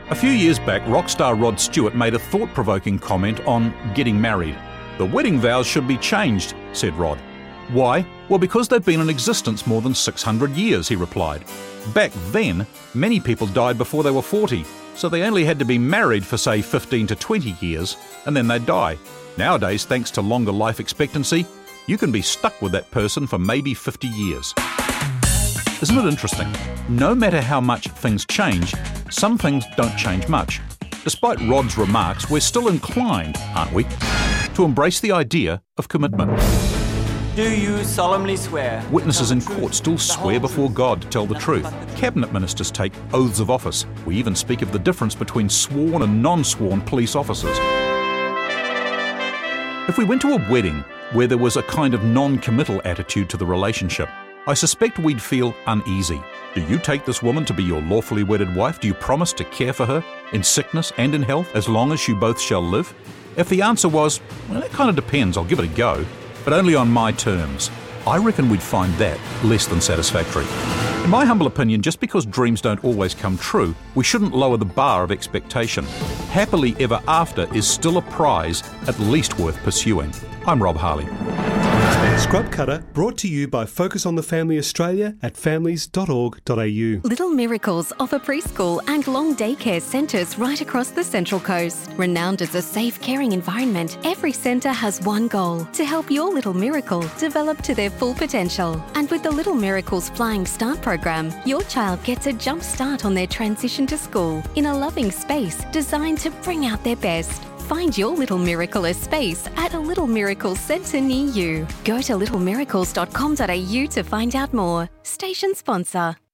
A few years back, rock star Rod Stewart made a thought-provoking comment on getting married. "The wedding vows should be changed," said Rod. "Why?" "Well, because they've been in existence more than 600 years, he replied. "Back then, many people died before they were 40, so they only had to be married for, say, 15 to 20 years, and then they'd die. Nowadays, thanks to longer life expectancy, you can be stuck with that person for maybe 50 years. Isn't it interesting? No matter how much things change, some things don't change much. Despite Rod's remarks, we're still inclined, aren't we, to embrace the idea of commitment. Do you solemnly swear? Witnesses in court still swear before God to tell the truth. Cabinet ministers take oaths of office. We even speak of the difference between sworn and non-sworn police officers. If we went to a wedding where there was a kind of non-committal attitude to the relationship, I suspect we'd feel uneasy. Do you take this woman to be your lawfully wedded wife? Do you promise to care for her in sickness and in health as long as you both shall live? If the answer was, well, that kind of depends, I'll give it a go, but only on my terms, I reckon we'd find that less than satisfactory. In my humble opinion, just because dreams don't always come true, we shouldn't lower the bar of expectation. Happily ever after is still a prize at least worth pursuing. I'm Rob Harley. Scrub Cutter brought to you by Focus on the Family Australia at families.org.au. Little Miracles offer preschool and long daycare centres right across the Central Coast. Renowned as a safe, caring environment, every centre has one goal: to help your little miracle develop to their full potential. And with the Little Miracles Flying Start program, your child gets a jump start on their transition to school in a loving space designed to bring out their best. Find your Little Miracle space at a Little Miracle centre near you. Go to littlemiracles.com.au to find out more. Station sponsor.